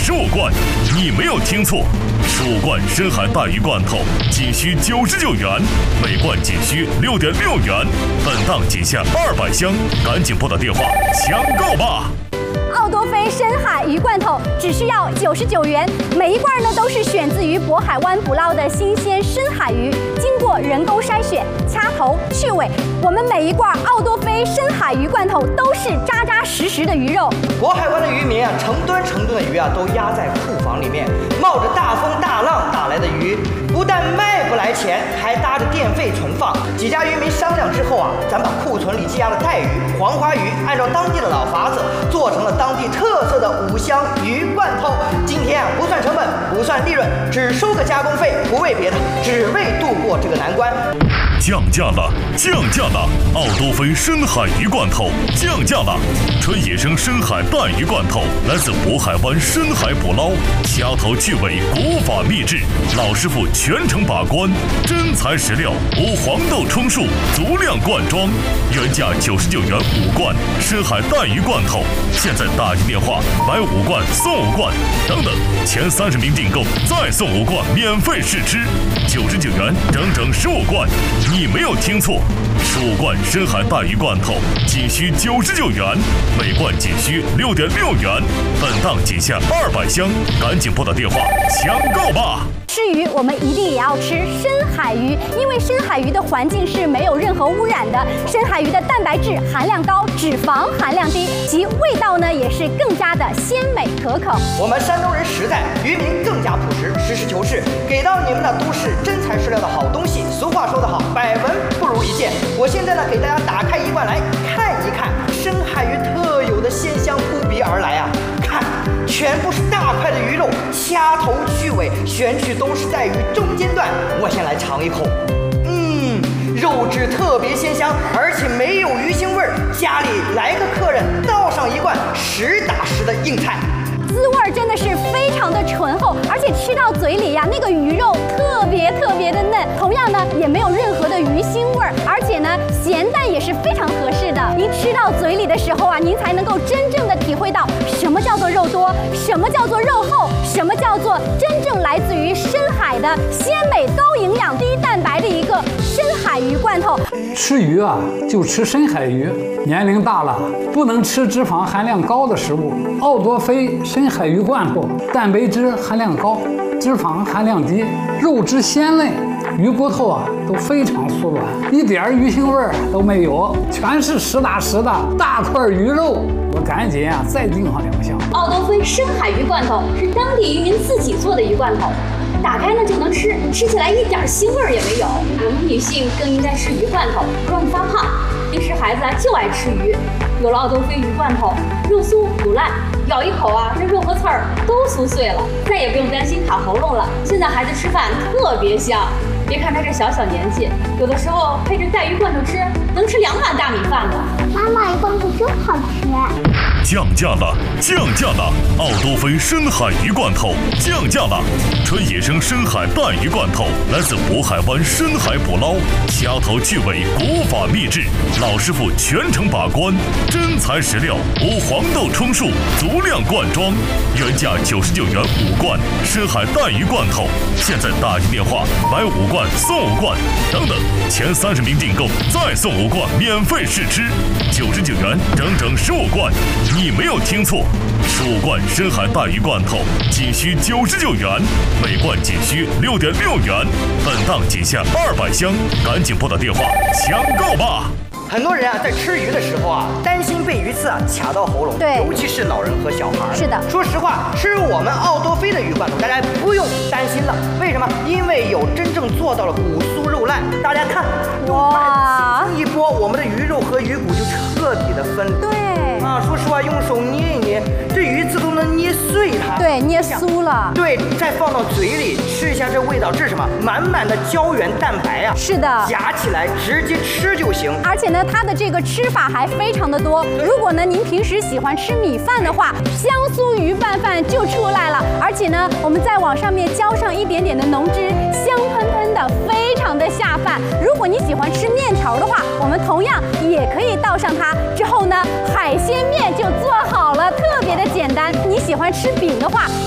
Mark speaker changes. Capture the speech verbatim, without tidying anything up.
Speaker 1: 十五罐，你没有听错，十五罐深海带鱼罐头仅需九十九元，每罐仅需六点六元，本档仅限二百箱，赶紧拨打电话抢购吧！
Speaker 2: 奥多菲深海鱼罐头只需要九十九元，每一罐呢都是选自于渤海湾捕捞的新鲜深海鱼，经过人工筛选、掐头、去尾。我们每一罐奥多菲深海鱼罐头都是扎扎实实的鱼肉。
Speaker 3: 渤海湾的渔民啊，成吨成吨的鱼啊都压在库房里面，冒着大风大浪打来的鱼，不但卖不来钱，还搭着电费存放。几家渔民商量之后啊，咱把库存里积压的带鱼、黄花鱼，按照当地的老法子做成了当地特色的五香鱼罐头。今天啊，不算成本，不算利润，只收个加工费，不为别的，只为度过这个难关。
Speaker 1: 降价了，降价了！奥多菲深海鱼罐头降价了，纯野生深海带鱼罐头来自渤海湾深海捕捞，掐头去尾，古法秘制，老师傅全程把关，真材实料，无黄豆充数，足量灌装，原价九十九元五罐深海带鱼罐头，现在打进电话买五罐送五罐，等等，前三十名订购再送五罐免费试吃，九十九元整整十五罐。你没有听错，十五罐深海带鱼罐头仅需九十九元，每罐仅需六点六元，本档仅限二百箱，赶紧拨打电话抢购吧！
Speaker 2: 吃鱼，我们一定也要吃深海鱼，因为深海鱼的环境是没有任何污染的。深海鱼的蛋白质含量高，脂肪含量低，其味道呢也是更加的鲜美可口。
Speaker 3: 我们山东人实在，渔民更加朴实，实事求是，给到你们的都是真材实料的好东西。俗话说得好，百闻不如一见。我现在呢，给大家打开一罐来看一看，深海鱼特有的鲜香扑鼻而来啊！看，全部是大块的鱼肉，掐头去尾，选取都是带鱼中间段。我先来尝一口，嗯，肉质特别鲜香，而且没有鱼腥味儿。家里来个客人，倒上一罐实打实的硬菜。
Speaker 2: 滋味真的是非常的醇厚，而且吃到嘴里呀，那个鱼肉特别特别的嫩，同样呢也没有任何的鱼腥味儿，而且呢咸淡也是非常合适的。您吃到嘴里的时候啊，您才能够真正的体会到什么叫做肉多，什么叫做肉厚，什么叫做真正来自于深海的鲜美、高营养、低蛋白的一个深海鱼罐头。
Speaker 4: 吃鱼啊，就吃深海鱼。年龄大了，不能吃脂肪含量高的食物。奥多菲深海鱼罐头，蛋白质含量高，脂肪含量低，肉质鲜嫩，鱼骨头啊都非常酥软，一点鱼腥味儿都没有，全是实打实的大块鱼肉。我赶紧啊再订上两箱。
Speaker 5: 奥多菲深海鱼罐头是当地渔民自己做的鱼罐头，打开呢就能吃，吃起来一点腥味儿也没有。我们女性更应该吃鱼罐头，不容易发胖。平时孩子啊就爱吃鱼，有了奥多菲鱼罐头，肉酥不烂，咬一口啊，这肉和刺儿都酥碎了，再也不用担心卡喉咙了。现在孩子吃饭特别香，别看他这小小年纪，有的时候配着带鱼罐头吃，能吃两碗大米饭呢。
Speaker 6: 妈妈，鱼罐头真好吃。
Speaker 1: 降价了，降价了！奥多菲深海鱼罐头降价了，纯野生深海带鱼罐头来自渤海湾深海捕捞，掐头去尾，古法秘制，老师傅全程把关，真材实料，无黄豆充数，足量灌装，原价九十九元五罐深海带鱼罐头，现在打进电话买五罐送五罐，等等，前三十名订购再送五罐免费试吃，九十九元整整十五罐。你没有听错，十五罐深海带鱼罐头仅需九十九元，每罐仅需六点六元，本档仅限二百箱，赶紧拨打电话抢购吧！
Speaker 3: 很多人啊，在吃鱼的时候啊，担心被鱼刺啊卡到喉咙，
Speaker 2: 对，
Speaker 3: 尤其是老人和小孩。
Speaker 2: 是的，
Speaker 3: 说实话，吃我们奥多菲的鱼罐头，大家不用担心了。为什么？因为有真正做到了骨酥肉烂。大家看，哇，一拨，我们的鱼肉和鱼骨就彻底的分离。
Speaker 2: 对。
Speaker 3: 啊，说实话，用手捏一捏，这鱼刺都能捏碎它。
Speaker 2: 对，捏酥了。
Speaker 3: 对，再放到嘴里吃一下，这味道，这是什么？满满的胶原蛋白啊！
Speaker 2: 是的，
Speaker 3: 夹起来直接吃就行。
Speaker 2: 而且呢，它的这个吃法还非常的多。如果呢您平时喜欢吃米饭的话，香酥鱼拌饭就出来了。而且呢，我们再往上面浇上一点点的浓汁，香喷喷的，非常的下饭。如果你喜欢吃面条的话，我们同样也可以倒上它。之后呢，海鲜面就做好了，特别的简单。你喜欢吃饼的话，